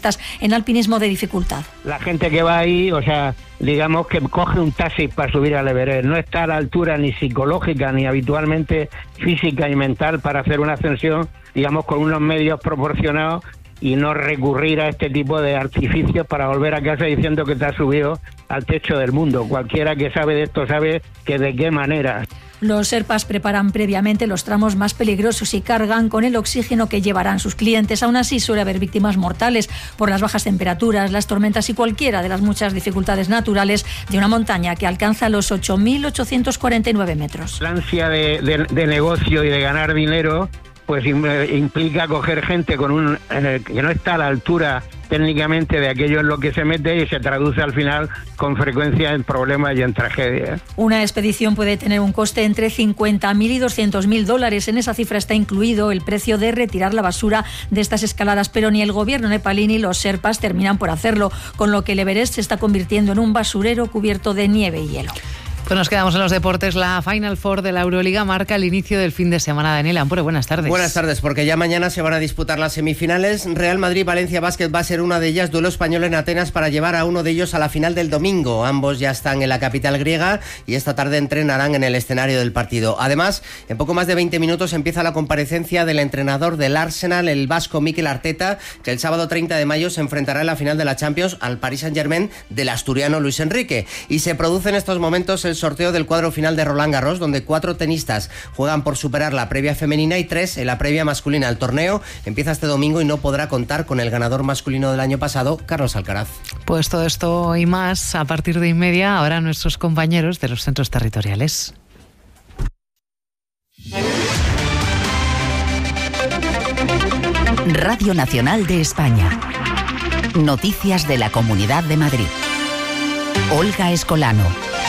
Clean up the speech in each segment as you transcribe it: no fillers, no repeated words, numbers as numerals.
especialistas en alpinismo de dificultad. La gente que va ahí, o sea, digamos que coge un taxi para subir al Everest, no está a la altura ni psicológica ni habitualmente física y mental para hacer una ascensión, digamos, con unos medios proporcionados y no recurrir a este tipo de artificios para volver a casa diciendo que te has subido al techo del mundo. Cualquiera que sabe de esto sabe que de qué manera. Los Sherpas preparan previamente los tramos más peligrosos y cargan con el oxígeno que llevarán sus clientes. Aún así suele haber víctimas mortales por las bajas temperaturas, las tormentas y cualquiera de las muchas dificultades naturales de una montaña que alcanza los 8.849 metros. La ansia de negocio y de ganar dinero pues implica coger gente con que no está a la altura técnicamente de aquello en lo que se mete y se traduce al final con frecuencia en problemas y en tragedias. Una expedición puede tener un coste entre $50.000 y $200.000. En esa cifra está incluido el precio de retirar la basura de estas escaladas, pero ni el gobierno nepalí ni los Sherpas terminan por hacerlo, con lo que el Everest se está convirtiendo en un basurero cubierto de nieve y hielo. Pues nos quedamos en los deportes. La Final Four de la Euroliga marca el inicio del fin de semana. Daniel Ampure, buenas tardes. Buenas tardes, porque ya mañana se van a disputar las semifinales. Real Madrid-Valencia Basket va a ser una de ellas, duelo español en Atenas para llevar a uno de ellos a la final del domingo. Ambos ya están en la capital griega y esta tarde entrenarán en el escenario del partido. Además, en poco más de 20 minutos empieza la comparecencia del entrenador del Arsenal, el vasco Mikel Arteta, que el sábado 30 de mayo se enfrentará en la final de la Champions al Paris Saint-Germain del asturiano Luis Enrique. Y se produce en estos momentos el sorteo del cuadro final de Roland Garros, donde 4 tenistas juegan por superar la previa femenina y 3 en la previa masculina. El torneo empieza este domingo y no podrá contar con el ganador masculino del año pasado, Carlos Alcaraz. Pues todo esto y más a partir de 1:30, ahora nuestros compañeros de los centros territoriales. Radio Nacional de España. Noticias de la Comunidad de Madrid. Olga Escolano.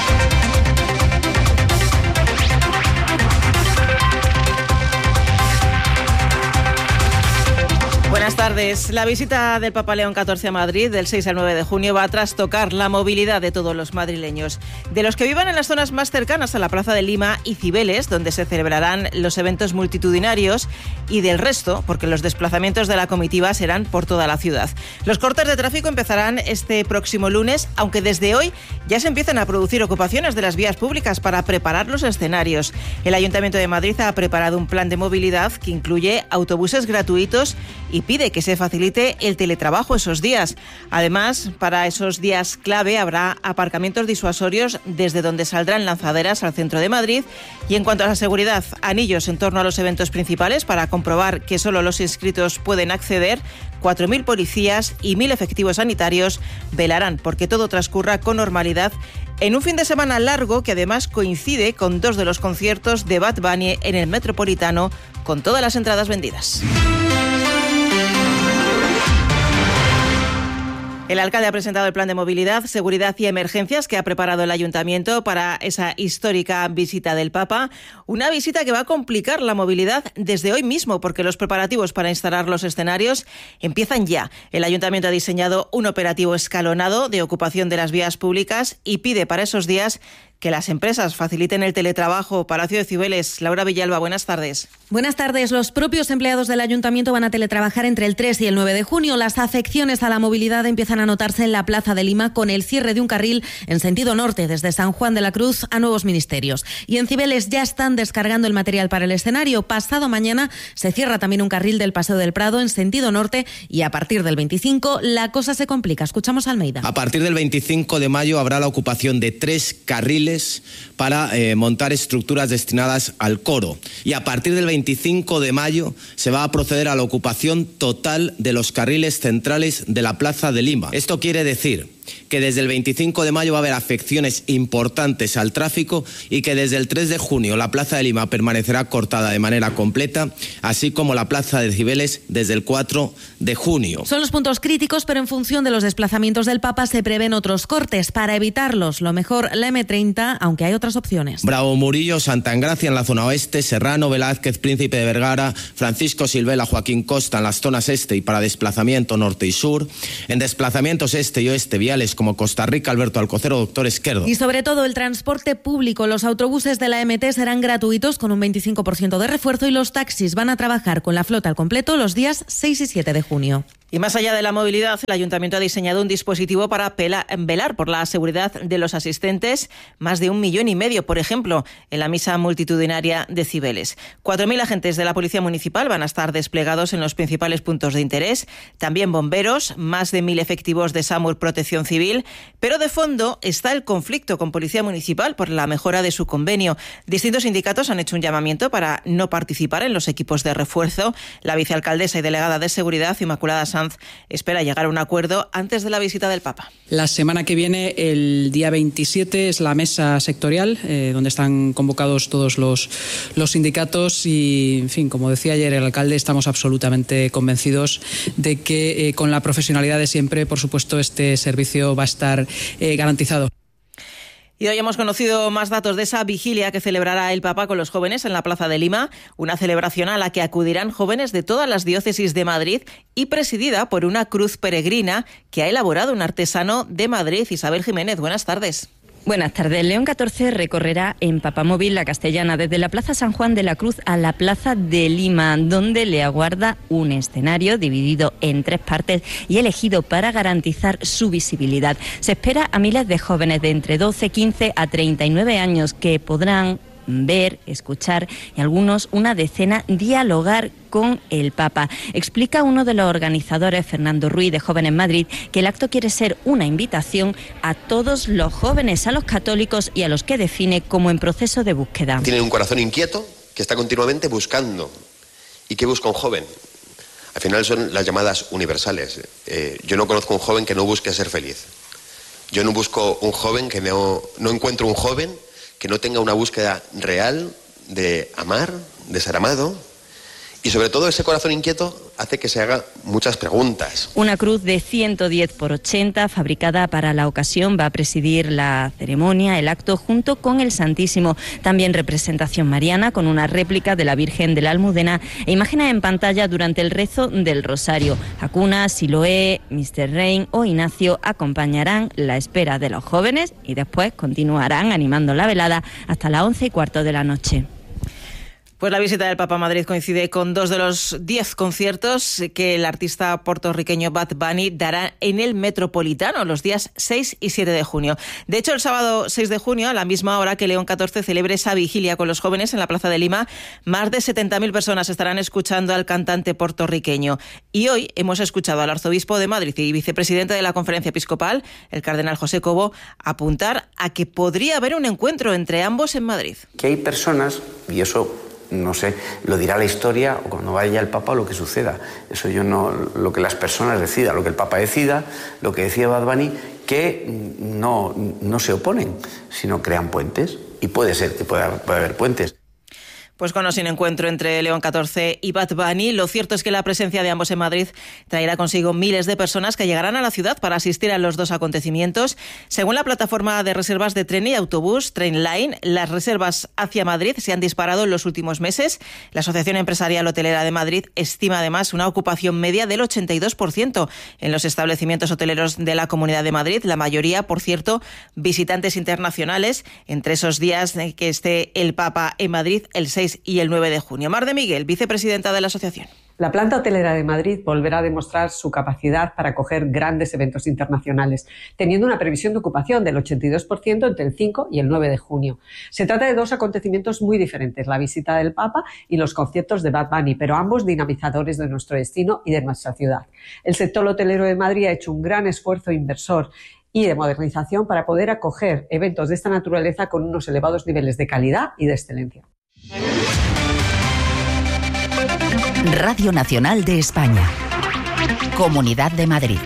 Buenas tardes. La visita del Papa León XIV a Madrid del 6 al 9 de junio va a trastocar la movilidad de todos los madrileños. De los que vivan en las zonas más cercanas a la Plaza de Lima y Cibeles, donde se celebrarán los eventos multitudinarios, y del resto, porque los desplazamientos de la comitiva serán por toda la ciudad. Los cortes de tráfico empezarán este próximo lunes, aunque desde hoy ya se empiezan a producir ocupaciones de las vías públicas para preparar los escenarios. El Ayuntamiento de Madrid ha preparado un plan de movilidad que incluye autobuses gratuitos y pide que se facilite el teletrabajo esos días. Además, para esos días clave habrá aparcamientos disuasorios desde donde saldrán lanzaderas al centro de Madrid. Y en cuanto a la seguridad, anillos en torno a los eventos principales para comprobar que solo los inscritos pueden acceder. 4.000 policías y 1.000 efectivos sanitarios velarán porque todo transcurra con normalidad en un fin de semana largo que además coincide con 2 de los conciertos de Bad Bunny en el Metropolitano, con todas las entradas vendidas. El alcalde ha presentado el plan de movilidad, seguridad y emergencias que ha preparado el ayuntamiento para esa histórica visita del Papa. Una visita que va a complicar la movilidad desde hoy mismo, porque los preparativos para instalar los escenarios empiezan ya. El ayuntamiento ha diseñado un operativo escalonado de ocupación de las vías públicas y pide para esos días que las empresas faciliten el teletrabajo. Palacio de Cibeles, Laura Villalba, buenas tardes. Buenas tardes. Los propios empleados del ayuntamiento van a teletrabajar entre el 3 y el 9 de junio. Las afecciones a la movilidad empiezan a notarse en la Plaza de Lima con el cierre de un carril en sentido norte desde San Juan de la Cruz a Nuevos Ministerios. Y en Cibeles ya están descargando el material para el escenario. Pasado mañana se cierra también un carril del Paseo del Prado en sentido norte y a partir del 25 la cosa se complica. Escuchamos a Almeida. A partir del 25 de mayo habrá la ocupación de 3 carriles para montar estructuras destinadas al coro. Y a partir del 25 de mayo se va a proceder a la ocupación total de los carriles centrales de la Plaza de Lima. Esto quiere decir que desde el 25 de mayo va a haber afecciones importantes al tráfico y que desde el 3 de junio la Plaza de Lima permanecerá cortada de manera completa, así como la Plaza de Cibeles desde el 4 de junio. Son los puntos críticos, pero en función de los desplazamientos del Papa se prevén otros cortes. Para evitarlos, lo mejor la M30, aunque hay otras opciones. Bravo Murillo, Santa Engracia en la zona oeste, Serrano, Velázquez, Príncipe de Vergara, Francisco Silvela, Joaquín Costa en las zonas este y para desplazamiento norte y sur. En desplazamientos este y oeste, viales como Costa Rica, Alberto Alcocero, Doctor Esquerdo. Y sobre todo el transporte público. Los autobuses de la MT serán gratuitos con un 25% de refuerzo y los taxis van a trabajar con la flota al completo los días 6 y 7 de junio. Y más allá de la movilidad, el Ayuntamiento ha diseñado un dispositivo para velar por la seguridad de los asistentes, más de 1,5 millones, por ejemplo, en la misa multitudinaria de Cibeles. 4.000 agentes de la Policía Municipal van a estar desplegados en los principales puntos de interés, también bomberos, más de 1.000 efectivos de SAMUR Protección Civil, pero de fondo está el conflicto con Policía Municipal por la mejora de su convenio. Distintos sindicatos han hecho un llamamiento para no participar en los equipos de refuerzo. La vicealcaldesa y delegada de Seguridad, Inmaculada Sanz, espera llegar a un acuerdo antes de la visita del Papa. La semana que viene, el día 27, es la mesa sectorial, donde están convocados todos los sindicatos y, en fin, como decía ayer el alcalde, estamos absolutamente convencidos de que con la profesionalidad de siempre, por supuesto, este servicio va a estar garantizado. Y hoy hemos conocido más datos de esa vigilia que celebrará el Papa con los jóvenes en la Plaza de Lima, una celebración a la que acudirán jóvenes de todas las diócesis de Madrid y presidida por una cruz peregrina que ha elaborado un artesano de Madrid. Isabel Jiménez, buenas tardes. Buenas tardes. León XIV recorrerá en Papamóvil la Castellana desde la Plaza San Juan de la Cruz a la Plaza de Lima, donde le aguarda un escenario dividido en 3 partes y elegido para garantizar su visibilidad. Se espera a miles de jóvenes de entre 12, 15 a 39 años que podrán ver, escuchar y algunos una decena dialogar con el Papa. Explica uno de los organizadores, Fernando Ruiz, de Jóvenes Madrid, que el acto quiere ser una invitación a todos los jóvenes, a los católicos y a los que define como en proceso de búsqueda. Tienen un corazón inquieto que está continuamente buscando. ¿Y qué busca un joven? Al final son las llamadas universales. Yo no conozco un joven que no busque ser feliz. Yo no busco un joven que no encuentro un joven que no tenga una búsqueda real de amar, de ser amado, y sobre todo ese corazón inquieto hace que se haga muchas preguntas. Una cruz de 110 por 80, fabricada para la ocasión, va a presidir la ceremonia, el acto, junto con el Santísimo. También representación mariana, con una réplica de la Virgen de la Almudena e imágenes en pantalla durante el rezo del Rosario. Hakuna, Siloé, Mr. Rain o Ignacio acompañarán la espera de los jóvenes y después continuarán animando la velada hasta las 11:15 de la noche. Pues la visita del Papa a Madrid coincide con 2 de los 10 conciertos que el artista puertorriqueño Bad Bunny dará en el Metropolitano los días 6 y 7 de junio. De hecho, el sábado 6 de junio, a la misma hora que León XIV celebre esa vigilia con los jóvenes en la Plaza de Lima, más de 70.000 personas estarán escuchando al cantante puertorriqueño. Y hoy hemos escuchado al arzobispo de Madrid y vicepresidente de la Conferencia Episcopal, el cardenal José Cobo, apuntar a que podría haber un encuentro entre ambos en Madrid. Que hay personas, y eso no sé, lo dirá la historia o cuando vaya el Papa lo que suceda. Eso yo no, lo que las personas decidan, lo que el Papa decida, lo que decía Bad Bunny, que no se oponen, sino crean puentes. Y puede ser que pueda haber puentes. Pues con o sin encuentro entre León XIV y Bad Bunny, lo cierto es que la presencia de ambos en Madrid traerá consigo miles de personas que llegarán a la ciudad para asistir a los 2 acontecimientos. Según la plataforma de reservas de tren y autobús, Trainline, las reservas hacia Madrid se han disparado en los últimos meses. La Asociación Empresarial Hotelera de Madrid estima además una ocupación media del 82% en los establecimientos hoteleros de la Comunidad de Madrid. La mayoría, por cierto, visitantes internacionales, entre esos días que esté el Papa en Madrid, el 6 y el 9 de junio. Mar de Miguel, vicepresidenta de la asociación. La planta hotelera de Madrid volverá a demostrar su capacidad para acoger grandes eventos internacionales, teniendo una previsión de ocupación del 82% entre el 5 y el 9 de junio. Se trata de 2 acontecimientos muy diferentes, la visita del Papa y los conciertos de Bad Bunny, pero ambos dinamizadores de nuestro destino y de nuestra ciudad. El sector hotelero de Madrid ha hecho un gran esfuerzo inversor y de modernización para poder acoger eventos de esta naturaleza con unos elevados niveles de calidad y de excelencia. Radio Nacional de España. Comunidad de Madrid.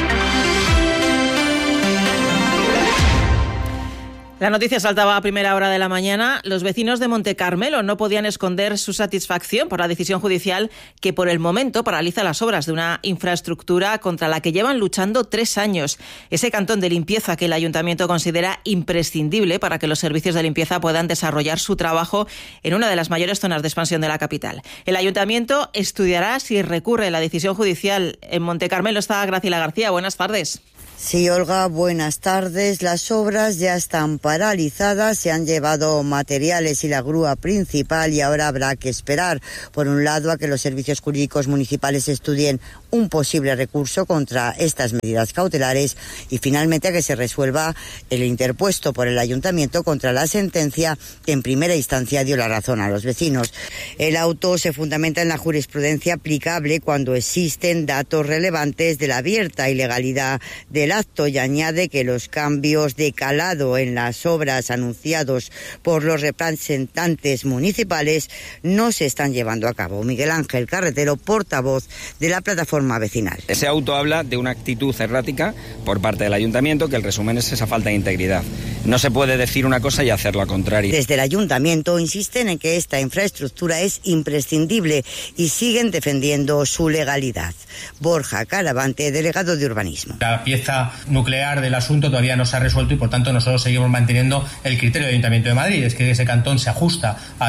La noticia saltaba a primera hora de la mañana. Los vecinos de Monte Carmelo no podían esconder su satisfacción por la decisión judicial que por el momento paraliza las obras de una infraestructura contra la que llevan luchando 3 años. Ese cantón de limpieza que el ayuntamiento considera imprescindible para que los servicios de limpieza puedan desarrollar su trabajo en una de las mayores zonas de expansión de la capital. El ayuntamiento estudiará si recurre la decisión judicial. En Monte Carmelo está Graciela García. Buenas tardes. Sí, Olga, buenas tardes. Las obras ya están paralizadas, se han llevado materiales y la grúa principal y ahora habrá que esperar, por un lado, a que los servicios jurídicos municipales estudien un posible recurso contra estas medidas cautelares y finalmente a que se resuelva el interpuesto por el ayuntamiento contra la sentencia que en primera instancia dio la razón a los vecinos. El auto se fundamenta en la jurisprudencia aplicable cuando existen datos relevantes de la abierta ilegalidad del acto y añade que los cambios de calado en las obras anunciados por los representantes municipales no se están llevando a cabo. Miguel Ángel Carretero, portavoz de la plataforma vecinal. Ese auto habla de una actitud errática por parte del ayuntamiento, que el resumen es esa falta de integridad. No se puede decir una cosa y hacer lo contrario. Desde el ayuntamiento insisten en que esta infraestructura es imprescindible y siguen defendiendo su legalidad. Borja Caravante, delegado de urbanismo. La pieza nuclear del asunto todavía no se ha resuelto y por tanto nosotros seguimos manteniendo el criterio del Ayuntamiento de Madrid, es que ese cantón se ajusta a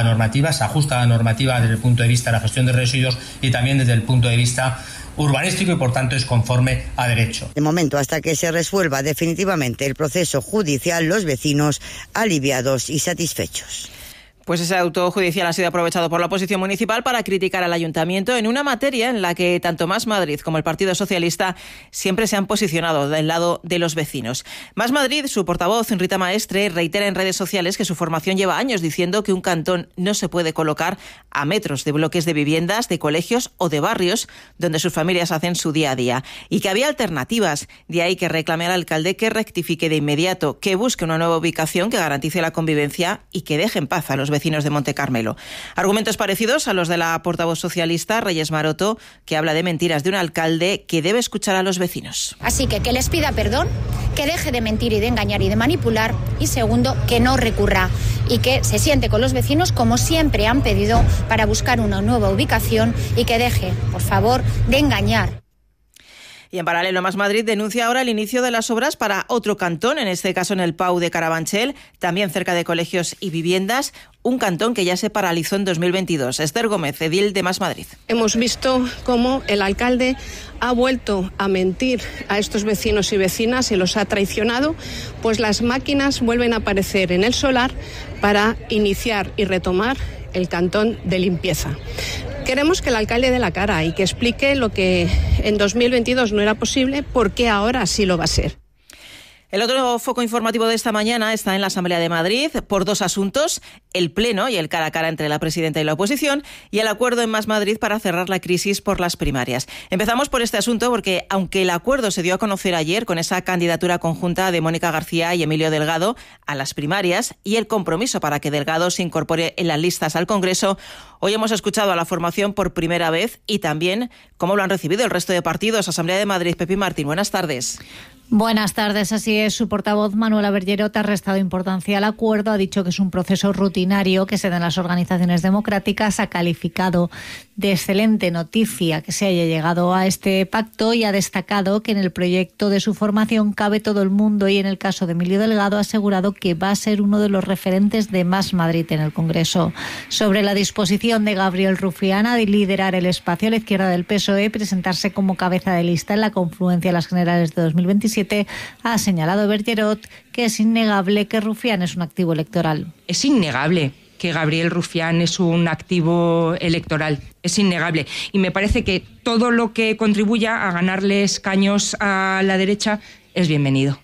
la normativa desde el punto de vista de la gestión de residuos y también desde el punto de vista urbanístico y por tanto es conforme a derecho. De momento, hasta que se resuelva definitivamente el proceso judicial, los vecinos aliviados y satisfechos. Pues ese auto judicial ha sido aprovechado por la oposición municipal para criticar al ayuntamiento en una materia en la que tanto Más Madrid como el Partido Socialista siempre se han posicionado del lado de los vecinos. Más Madrid, su portavoz Rita Maestre, reitera en redes sociales que su formación lleva años diciendo que un cantón no se puede colocar a metros de bloques de viviendas, de colegios o de barrios donde sus familias hacen su día a día y que había alternativas. De ahí que reclame al alcalde que rectifique de inmediato, que busque una nueva ubicación que garantice la convivencia y que deje en paz a los vecinos de Monte Carmelo. Argumentos parecidos a los de la portavoz socialista Reyes Maroto, que habla de mentiras de un alcalde que debe escuchar a los vecinos. Así que les pida perdón, que deje de mentir y de engañar y de manipular, y segundo, que no recurra y que se siente con los vecinos como siempre han pedido para buscar una nueva ubicación y que deje, por favor, de engañar. Y en paralelo, Más Madrid denuncia ahora el inicio de las obras para otro cantón, en este caso en el Pau de Carabanchel, también cerca de colegios y viviendas, un cantón que ya se paralizó en 2022. Esther Gómez, edil de Más Madrid. Hemos visto cómo el alcalde ha vuelto a mentir a estos vecinos y vecinas y los ha traicionado, pues las máquinas vuelven a aparecer en el solar para iniciar y retomar el cantón de limpieza. Queremos que el alcalde dé la cara y que explique lo que en 2022 no era posible, por qué ahora sí lo va a ser. El otro foco informativo de esta mañana está en la Asamblea de Madrid por dos asuntos: el pleno y el cara a cara entre la presidenta y la oposición, y el acuerdo en Más Madrid para cerrar la crisis por las primarias. Empezamos por este asunto porque, aunque el acuerdo se dio a conocer ayer con esa candidatura conjunta de Mónica García y Emilio Delgado a las primarias y el compromiso para que Delgado se incorpore en las listas al Congreso, hoy hemos escuchado a la formación por primera vez y también cómo lo han recibido el resto de partidos. Asamblea de Madrid, Pepi Martín, buenas tardes. Buenas tardes, así es. Su portavoz Manuela Bergerot ha restado importancia al acuerdo, ha dicho que es un proceso rutinario que se da en las organizaciones democráticas, ha calificado de excelente noticia que se haya llegado a este pacto y ha destacado que en el proyecto de su formación cabe todo el mundo y en el caso de Emilio Delgado ha asegurado que va a ser uno de los referentes de Más Madrid en el Congreso. Sobre la disposición de Gabriel Rufián a liderar el espacio a la izquierda del PSOE y presentarse como cabeza de lista en la confluencia de las generales de 2027, ha señalado Bergerot que es innegable que Rufián es un activo electoral. Es innegable que Gabriel Rufián es un activo electoral, es innegable. Y me parece que todo lo que contribuya a ganarle escaños a la derecha es bienvenido.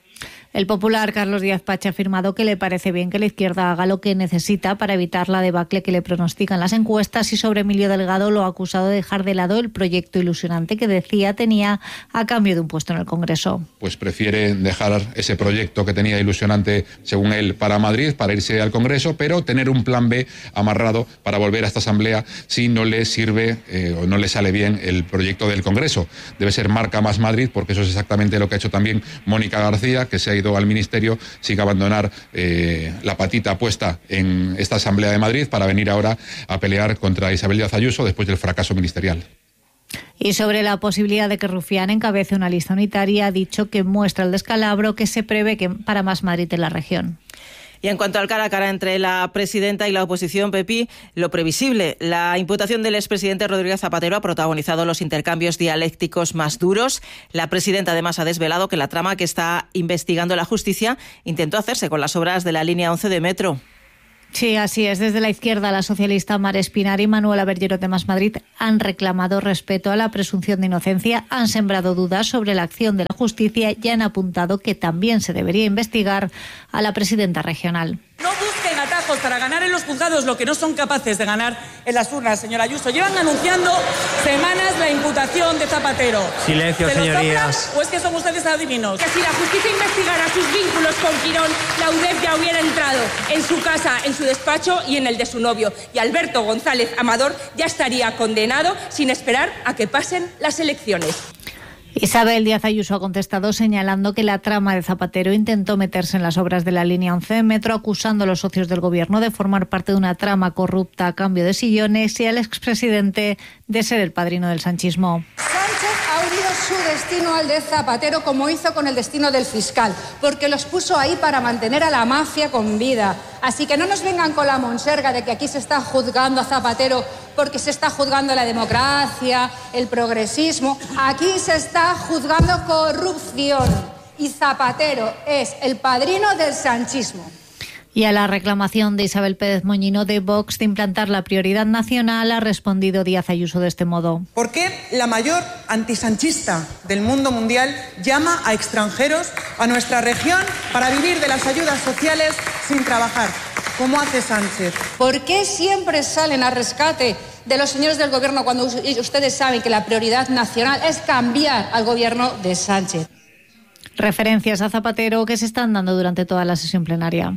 El popular Carlos Díaz Pache ha afirmado que le parece bien que la izquierda haga lo que necesita para evitar la debacle que le pronostican las encuestas, y sobre Emilio Delgado lo ha acusado de dejar de lado el proyecto ilusionante que decía tenía a cambio de un puesto en el Congreso. Pues prefiere dejar ese proyecto que tenía ilusionante, según él, para Madrid, para irse al Congreso, pero tener un plan B amarrado para volver a esta Asamblea si no le sirve o no le sale bien el proyecto del Congreso. Debe ser marca Más Madrid, porque eso es exactamente lo que ha hecho también Mónica García, que se ha ido al Ministerio sin abandonar la patita puesta en esta Asamblea de Madrid para venir ahora a pelear contra Isabel Díaz Ayuso después del fracaso ministerial. Y sobre la posibilidad de que Rufián encabece una lista unitaria, ha dicho que muestra el descalabro que se prevé que para Más Madrid en la región. Y en cuanto al cara a cara entre la presidenta y la oposición, Pepi, lo previsible. La imputación del expresidente Rodríguez Zapatero ha protagonizado los intercambios dialécticos más duros. La presidenta además ha desvelado que la trama que está investigando la justicia intentó hacerse con las obras de la línea 11 de metro. Sí, así es. Desde la izquierda, la socialista Mar Espinar y Manuela Berllero de Más Madrid han reclamado respeto a la presunción de inocencia, han sembrado dudas sobre la acción de la justicia y han apuntado que también se debería investigar a la presidenta regional. No busquen atajos para ganar en los juzgados lo que no son capaces de ganar en las urnas, señora Ayuso. Llevan anunciando semanas la imputación de Zapatero. Silencio, señorías. ¿O es que son ustedes adivinos? Que si la justicia investigara sus vínculos con Quirón, la UDEF ya hubiera entrado en su casa, en su despacho y en el de su novio. Y Alberto González Amador ya estaría condenado sin esperar a que pasen las elecciones. Isabel Díaz Ayuso ha contestado señalando que la trama de Zapatero intentó meterse en las obras de la línea 11 de metro, acusando a los socios del gobierno de formar parte de una trama corrupta a cambio de sillones y al expresidente de ser el padrino del sanchismo. Sánchez ha unido su destino al de Zapatero, como hizo con el destino del fiscal, porque los puso ahí para mantener a la mafia con vida. Así que no nos vengan con la monserga de que aquí se está juzgando a Zapatero porque se está juzgando la democracia, el progresismo. Aquí se está juzgando corrupción y Zapatero es el padrino del sanchismo. Y a la reclamación de Isabel Pérez Moñino de Vox de implantar la prioridad nacional ha respondido Díaz Ayuso de este modo. ¿Por qué la mayor antisanchista del mundo mundial llama a extranjeros a nuestra región para vivir de las ayudas sociales sin trabajar, como hace Sánchez? ¿Por qué siempre salen a rescate de los señores del gobierno cuando ustedes saben que la prioridad nacional es cambiar al gobierno de Sánchez? Referencias a Zapatero que se están dando durante toda la sesión plenaria.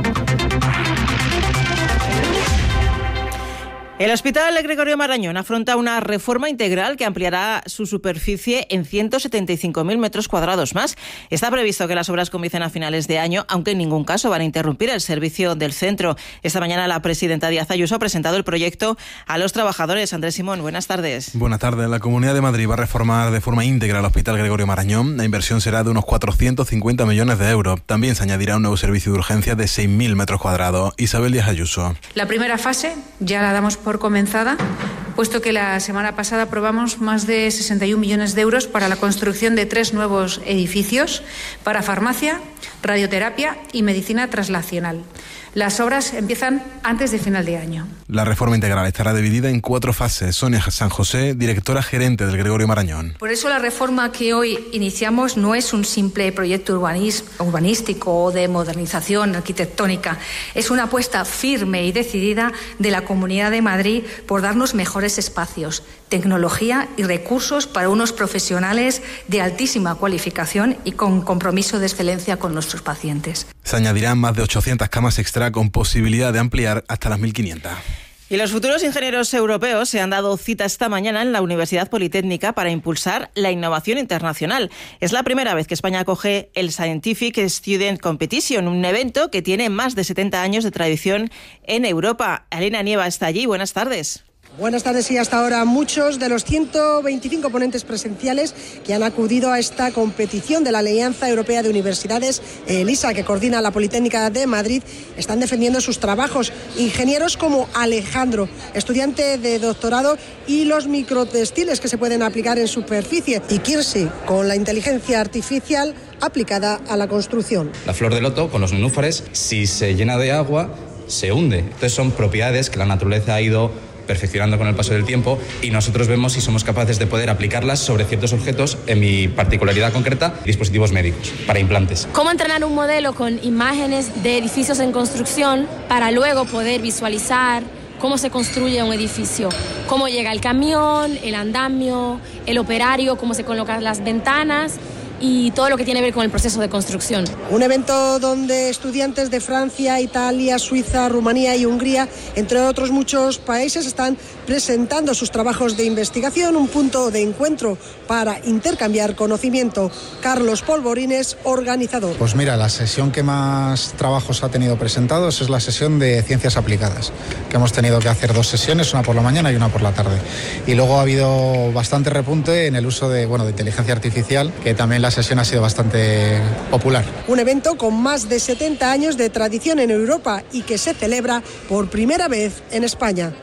El Hospital Gregorio Marañón afronta una reforma integral que ampliará su superficie en 175.000 metros cuadrados más. Está previsto que las obras comiencen a finales de año, aunque en ningún caso van a interrumpir el servicio del centro. Esta mañana la presidenta Díaz Ayuso ha presentado el proyecto a los trabajadores. Andrés Simón, buenas tardes. Buenas tardes. La Comunidad de Madrid va a reformar de forma íntegra el Hospital Gregorio Marañón. La inversión será de unos 450 millones de euros. También se añadirá un nuevo servicio de urgencia de 6.000 metros cuadrados. Isabel Díaz Ayuso. La primera fase ya la damos por comenzada, puesto que la semana pasada aprobamos más de 61 millones de euros para la construcción de 3 nuevos edificios para farmacia, radioterapia y medicina traslacional. Las obras empiezan antes de final de año. La reforma integral estará dividida en 4 fases. Sonia San José, directora gerente del Gregorio Marañón. Por eso la reforma que hoy iniciamos no es un simple proyecto urbanístico o de modernización arquitectónica. Es una apuesta firme y decidida de la Comunidad de Madrid por darnos mejores espacios, tecnología y recursos para unos profesionales de altísima cualificación y con compromiso de excelencia con nuestros pacientes. Se añadirán más de 800 camas extra con posibilidad de ampliar hasta las 1.500. Y los futuros ingenieros europeos se han dado cita esta mañana en la Universidad Politécnica para impulsar la innovación internacional. Es la primera vez que España acoge el Scientific Student Competition, un evento que tiene más de 70 años de tradición en Europa. Elena Nieva está allí. Buenas tardes. Buenas tardes y hasta ahora muchos de los 125 ponentes presenciales que han acudido a esta competición de la Alianza Europea de Universidades, ELISA, que coordina la Politécnica de Madrid, están defendiendo sus trabajos. Ingenieros como Alejandro, estudiante de doctorado, y los microtextiles que se pueden aplicar en superficie, y Kirsi, con la inteligencia artificial aplicada a la construcción. La flor de loto con los nenúfares, si se llena de agua, se hunde. Entonces son propiedades que la naturaleza ha ido perfeccionando con el paso del tiempo y nosotros vemos si somos capaces de poder aplicarlas sobre ciertos objetos, en mi particularidad concreta, dispositivos médicos, para implantes. ¿Cómo entrenar un modelo con imágenes de edificios en construcción para luego poder visualizar cómo se construye un edificio? Cómo llega el camión, el andamio, el operario, cómo se colocan las ventanas y todo lo que tiene que ver con el proceso de construcción. Un evento donde estudiantes de Francia, Italia, Suiza, Rumanía y Hungría, entre otros muchos países, están presentando sus trabajos de investigación, un punto de encuentro para intercambiar conocimiento. Carlos Polvorines, organizador. Pues mira, la sesión que más trabajos ha tenido presentados es la sesión de ciencias aplicadas, que hemos tenido que hacer 2 sesiones, una por la mañana y una por la tarde. Y luego ha habido bastante repunte en el uso de inteligencia artificial, que también la sesión ha sido bastante popular. Un evento con más de 70 años de tradición en Europa y que se celebra por primera vez en España.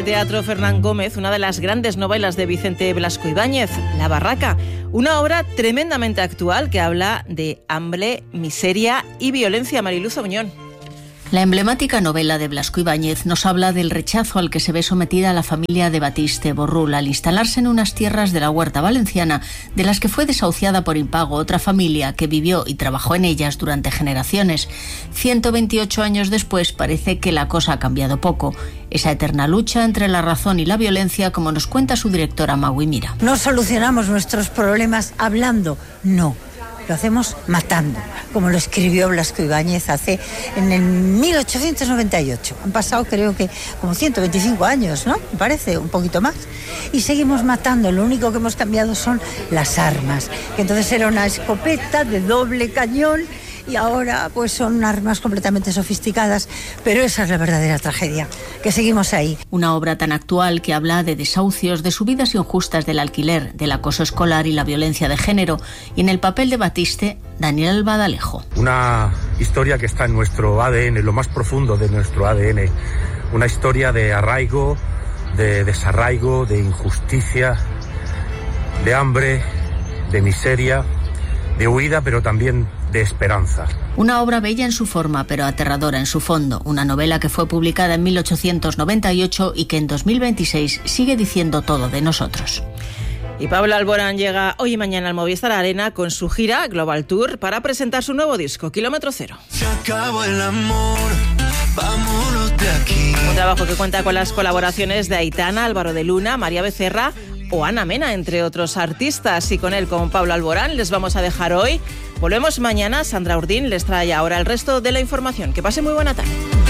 al Teatro Fernán Gómez una de las grandes novelas de Vicente Blasco Ibáñez, La Barraca, una obra tremendamente actual que habla de hambre, miseria y violencia. Mariluz Auñón. La emblemática novela de Blasco Ibáñez nos habla del rechazo al que se ve sometida la familia de Batiste Borrul al instalarse en unas tierras de la Huerta Valenciana, de las que fue desahuciada por impago otra familia que vivió y trabajó en ellas durante generaciones. 128 años después parece que la cosa ha cambiado poco. Esa eterna lucha entre la razón y la violencia, como nos cuenta su directora Magui Mira. No solucionamos nuestros problemas hablando, no. Lo hacemos matando, como lo escribió Blasco Ibáñez en el 1898. Han pasado creo que como 125 años, ¿no? Me parece, un poquito más. Y seguimos matando, lo único que hemos cambiado son las armas. Que entonces era una escopeta de doble cañón y ahora pues son armas completamente sofisticadas, pero esa es la verdadera tragedia, que seguimos ahí. Una obra tan actual que habla de desahucios, de subidas injustas del alquiler, del acoso escolar y la violencia de género, y en el papel de Batiste, Daniel Badalejo. Una historia que está en nuestro ADN, en lo más profundo de nuestro ADN, una historia de arraigo, de desarraigo, de injusticia, de hambre, de miseria, de huida, pero también de esperanza. Una obra bella en su forma, pero aterradora en su fondo. Una novela que fue publicada en 1898 y que en 2026 sigue diciendo todo de nosotros. Y Pablo Alborán llega hoy y mañana al Movistar Arena con su gira Global Tour para presentar su nuevo disco, Kilómetro Cero. Se acabó el amor, vámonos de aquí. Un trabajo que cuenta con las colaboraciones de Aitana, Álvaro de Luna, María Becerra o Ana Mena, entre otros artistas. Y con él, con Pablo Alborán, les vamos a dejar hoy. Volvemos mañana. Sandra Urdín les trae ahora el resto de la información. Que pase muy buena tarde.